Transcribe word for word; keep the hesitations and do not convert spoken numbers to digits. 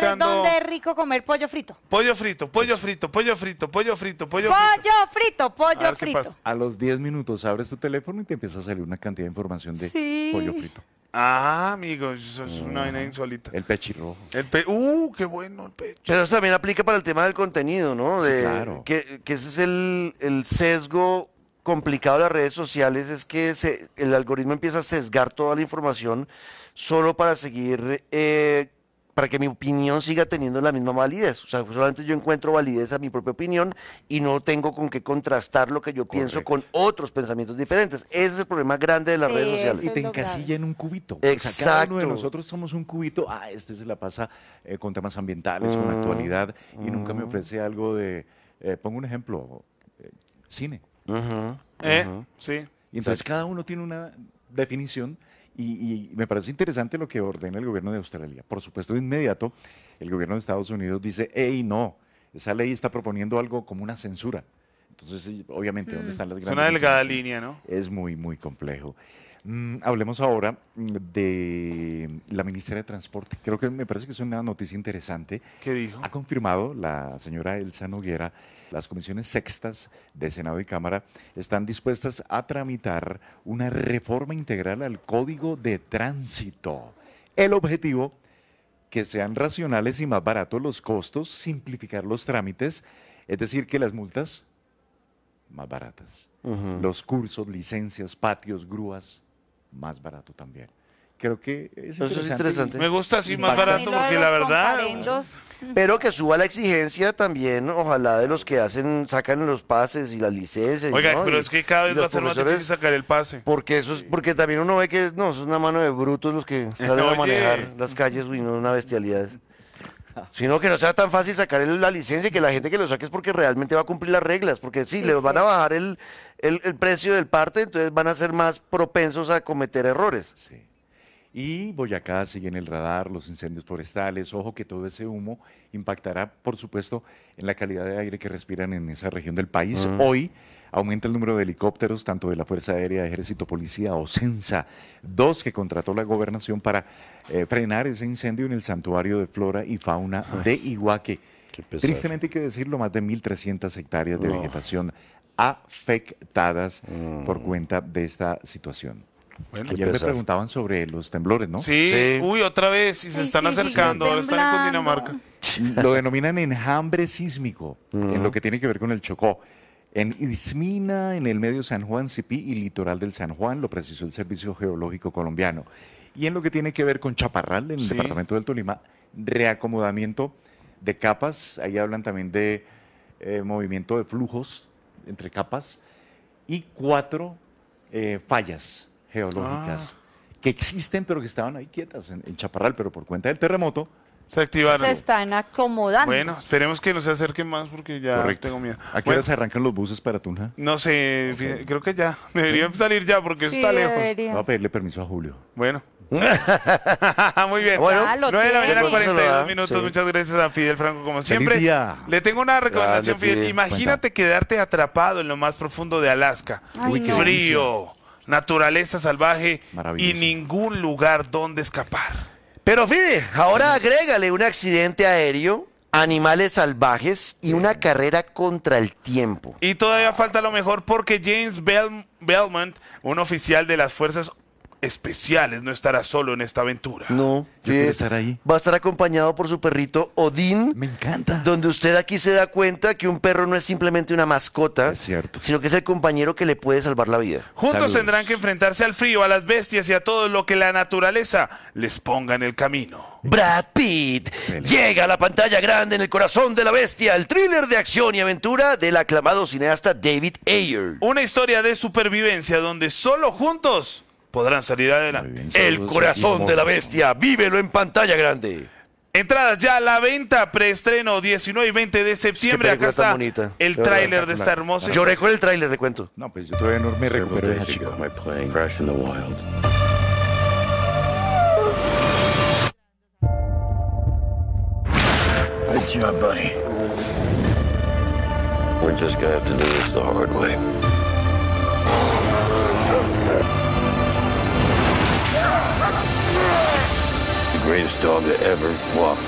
buscando... ¿Dónde es rico comer pollo frito? Pollo frito, pollo frito, pollo frito, pollo frito, pollo frito. Pollo frito, A pollo ver qué frito. pasa. A los diez minutos abres tu teléfono y te empieza a salir una cantidad de información de Sí. pollo frito. Ah, amigos, eso es una vaina insólita. El pechirrojo. El pe... Uh, qué bueno el pecho. Pero eso también aplica para el tema del contenido, ¿no? Sí, De- claro. Que, que ese es el, el sesgo complicado de las redes sociales, es que se- el algoritmo empieza a sesgar toda la información solo para seguir, eh, para que mi opinión siga teniendo la misma validez. O sea, solamente yo encuentro validez a mi propia opinión y no tengo con qué contrastar lo que yo pienso con otros pensamientos diferentes. Ese es el problema grande de las Sí, redes sociales. Y Eso te es lo encasilla grave. en un cubito. O sea, cada uno de Exacto. nosotros somos un cubito. Ah, este se la pasa eh, con temas ambientales, con actualidad, y nunca me ofrece algo de... eh, pongo un ejemplo, eh, cine. Ujú, ¿Eh? ujú. Sí. Y entonces cada uno tiene una definición y, y me parece interesante lo que ordena el gobierno de Australia. Por supuesto, de inmediato, el gobierno de Estados Unidos dice, hey, no, esa ley está proponiendo algo como una censura. Entonces, sí, obviamente, ¿dónde están las Es grandes una delgada diferencias? línea, ¿no? Es muy, muy complejo. Mm, hablemos ahora mm, de la ministra de Transporte. Creo que me parece que es una noticia interesante. ¿Qué dijo? Ha confirmado la señora Elsa Noguera, las comisiones sextas de Senado y Cámara están dispuestas a tramitar una reforma integral al Código de Tránsito. El objetivo, que sean racionales y más baratos los costos, simplificar los trámites, es decir, que las multas más baratas, Ujú. los cursos, licencias, patios, grúas, más barato también. Creo que es Eso es interesante. interesante. Me gusta así más Impacta. barato A mí lo de porque los la verdad... comparendos, Pero que suba la exigencia también, ojalá, de los que hacen, sacan los pases y las licencias. Oiga, ¿no? pero Y- es que cada y vez los va a ser más profesores, difícil sacar el pase. Porque eso es, porque también uno ve que no, eso es una mano de brutos los que salen Oye. a manejar las calles, uy, no, una bestialidad. Sino que no sea tan fácil sacar el- la licencia y que la gente que lo saque es porque realmente va a cumplir las reglas. Porque sí, Sí, le sí. van a bajar el, el, el precio del parte, entonces van a ser más propensos a cometer errores. Sí. Y Boyacá sigue en el radar, los incendios forestales. Ojo que todo ese humo impactará, por supuesto, en la calidad de aire que respiran en esa región del país. Hoy aumenta el número de helicópteros, tanto de la Fuerza Aérea, Ejército, Policía o Censa, dos que contrató la gobernación para eh, frenar ese incendio en el santuario de flora y fauna de Iguaque. qué pesar. Tristemente hay que decirlo, más de mil trescientas hectáreas de vegetación afectadas por cuenta de esta situación. Bueno, Ayer me pesar. preguntaban sobre los temblores, ¿no? sí, Sí. uy, otra vez, y se Ay, están sí, acercando, sigue ahora están en temblando. Cundinamarca. Lo denominan enjambre sísmico, en lo que tiene que ver con el Chocó. En Izmina, en el medio San Juan, Cipí y litoral del San Juan, lo precisó el Servicio Geológico Colombiano. Y en lo que tiene que ver con Chaparral, en el Sí. departamento del Tolima, reacomodamiento de capas, ahí hablan también de eh, movimiento de flujos entre capas, y cuatro eh, fallas geológicas que existen, pero que estaban ahí quietas en, en Chaparral, pero por cuenta del terremoto. Se activaron. se están acomodando. Bueno, esperemos que no se acerquen más porque ya Correcto. tengo miedo. ¿A qué Bueno, hora se arrancan los buses para Tunja? no sé, fí- creo que ya. Deberían salir ya porque eso Sí, está lejos. debería. Voy a pedirle permiso a Julio. Bueno. Muy bien. Bueno, Ya lo nueve de la mañana, tiene. cuarenta y dos Eso lo da, minutos. sí. Muchas gracias a Fidel Franco, como siempre. día. Le tengo una recomendación, Grande, Fidel. Fidel. Imagínate quedarte atrapado en lo más profundo de Alaska. Ay, Uy, qué no. Frío, naturaleza salvaje y Maravilloso. ningún lugar donde escapar. Pero Fide, ahora agrégale un accidente aéreo, animales salvajes y una carrera contra el tiempo. Y todavía falta lo mejor porque James Bel- Belmont, un oficial de las fuerzas especiales, no estará solo en esta aventura. No, Yo quiero Fide, estar ahí. va a estar acompañado por su perrito Odín, Me encanta. donde usted aquí se da cuenta que un perro no es simplemente una mascota, Es cierto. sino que es el compañero que le puede salvar la vida. Juntos Saludos. tendrán que enfrentarse al frío, a las bestias y a todo lo que la naturaleza les ponga en el camino. Brad Pitt Excelente. llega a la pantalla grande en El corazón de la bestia, el thriller de acción y aventura del aclamado cineasta David Ayer. Una historia de supervivencia donde solo juntos podrán salir Muy adelante. bien. El Saludos corazón a de la Timor. bestia, vívelo en pantalla grande. Entradas ya a la venta, preestreno diecinueve y veinte de septiembre. Qué Acá película tan está bonita. el De verdad, tráiler de esta espectacular. hermosa. Lloré con el tráiler, le cuento. No, pues yo todavía no me recupero de esa chica. my plane crash in the wild. Good job, buddy. We're just gonna have to do this the hard way. The greatest dog that ever walked